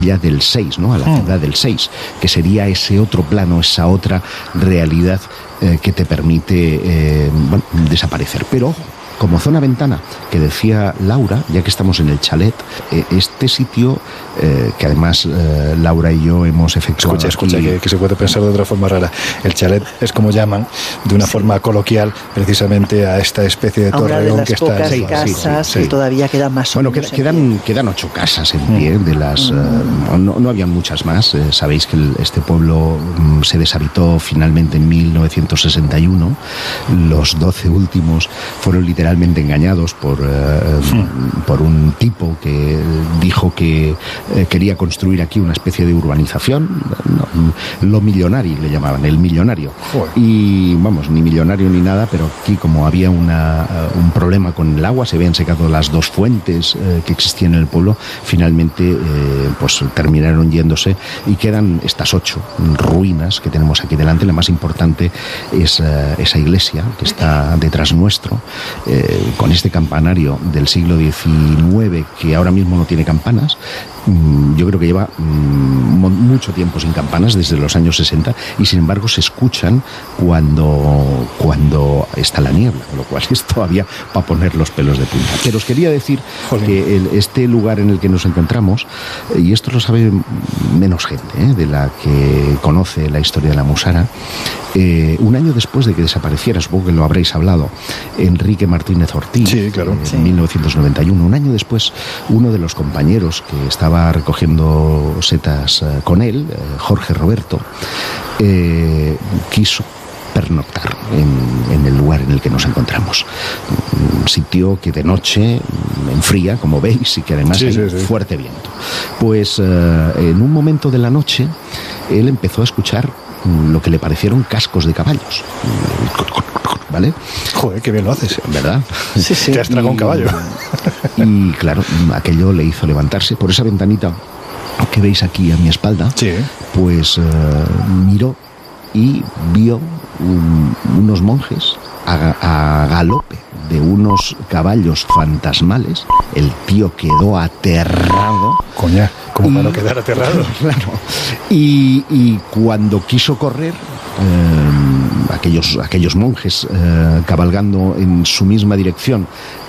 ya del 6, ¿no? A la ciudad del 6, que sería ese otro plano, esa otra realidad que te permite desaparecer. Pero ojo, como zona ventana, que decía Laura, ya que estamos en el chalet, este sitio, que además Laura y yo hemos efectuado... Escucha, que se puede pensar de otra forma rara. El chalet es como llaman, de una forma coloquial, precisamente a esta especie de torreón que está... Sí, casas que todavía quedan más o menos quedan 8 casas en pie, de las... no habían muchas más. Sabéis que este pueblo se deshabitó finalmente en 1961. Los 12 últimos fueron literalmente engañados por un tipo que dijo que quería construir aquí una especie de urbanización, lo millonario le llamaban, el millonario. Joder. Y vamos, ni millonario ni nada, pero aquí como había un problema con el agua, se habían secado las 2 fuentes que existían en el pueblo, finalmente pues terminaron yéndose y quedan estas 8 ruinas que tenemos aquí delante. La más importante es esa iglesia que está detrás nuestro, con este campanario del siglo XIX que ahora mismo no tiene campanas. Yo creo que lleva mucho tiempo sin campanas, desde los años 60, y sin embargo se escuchan cuando está la niebla, con lo cual es todavía para poner los pelos de punta. Pero os quería decir que este lugar en el que nos encontramos, y esto lo sabe menos gente de la que conoce la historia de la Musara, un año después de que desapareciera, supongo que lo habréis hablado, Enrique Martínez Ortiz, sí, claro, en 1991, un año después, uno de los compañeros que estaba recogiendo setas con él, Jorge Roberto, quiso pernoctar en el lugar en el que nos encontramos. Un sitio que de noche enfría, como veis, y que además hay fuerte viento. Pues en un momento de la noche él empezó a escuchar lo que le parecieron cascos de caballos. ¿Vale? Joder, qué bien lo haces, ¿verdad? Sí. Te has tragado un caballo. Y claro, aquello le hizo levantarse por esa ventanita que veis aquí a mi espalda. Sí. Pues miró y vio unos monjes a galope de unos caballos fantasmales. El tío quedó aterrado. Coña, ¿cómo para no quedar aterrado? Claro. Y cuando quiso correr, aquellos monjes cabalgando en su misma dirección,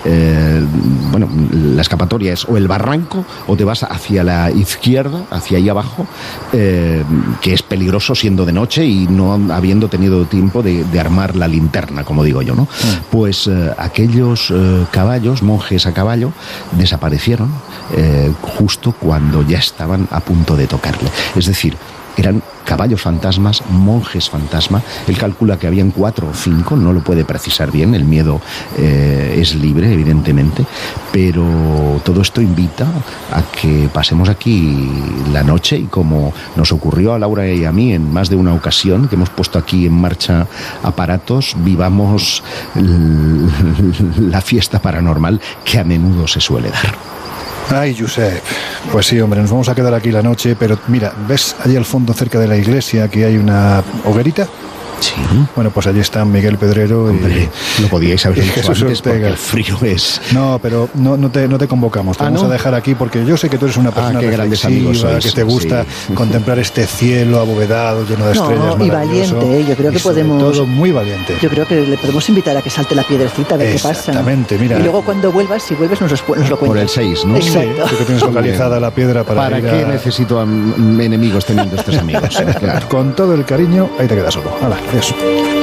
la escapatoria es o el barranco o te vas hacia la izquierda, hacia ahí abajo, que es peligroso siendo de noche y no habiendo tenido tiempo de armar la linterna, como digo yo, ¿no? Pues aquellos caballos, monjes a caballo, desaparecieron justo cuando ya estaban a punto de tocarle. Es decir, eran caballos fantasmas, monjes fantasma. Él calcula que habían 4 o 5, no lo puede precisar bien, el miedo es libre, evidentemente, pero todo esto invita a que pasemos aquí la noche, y como nos ocurrió a Laura y a mí en más de una ocasión, que hemos puesto aquí en marcha aparatos, vivamos la fiesta paranormal que a menudo se suele dar. Ay, Josep, pues sí, hombre, nos vamos a quedar aquí la noche, pero mira, ¿ves allí al fondo, cerca de la iglesia, que hay una hoguerita? Sí. Bueno, pues allí están Miguel Pedrero. Hombre, lo podíais haber dicho Jesús antes, Ortega. porque el frío es... No, pero no te convocamos, te vamos a dejar aquí porque yo sé que tú eres una persona reflexiva, que te gusta contemplar este cielo abovedado, lleno de estrellas, y valiente, yo creo que podemos... todo muy valiente. Yo creo que le podemos invitar a que salte la piedrecita, a ver qué pasa. Exactamente, mira. Y luego cuando vuelvas, si vuelves nos lo cuentas. Por el 6, ¿no? Exacto. Sí, tú que tienes localizada la piedra para ir qué necesito enemigos teniendo estos amigos? Claro. Con todo el cariño, ahí te quedas solo. Hala, adiós.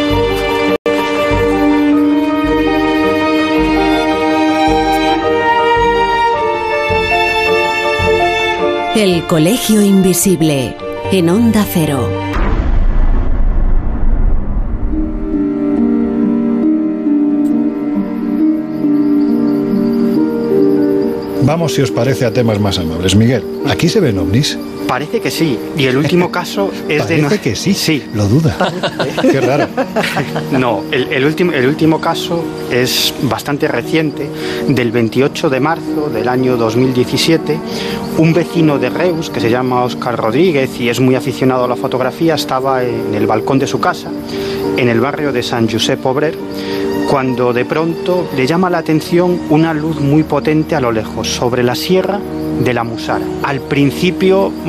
El Colegio Invisible, en Onda Cero. Vamos, si os parece, a temas más amables. Miguel, ¿aquí se ven ovnis? Parece que sí, y el último caso es de... Parece que sí, sí. Lo duda. Qué raro. No, el último caso es bastante reciente, del 28 de marzo del año 2017. Un vecino de Reus, que se llama Óscar Rodríguez y es muy aficionado a la fotografía, estaba en el balcón de su casa, en el barrio de Sant Josep Obrer, cuando de pronto le llama la atención una luz muy potente a lo lejos, sobre la sierra de la Musara. Al principio,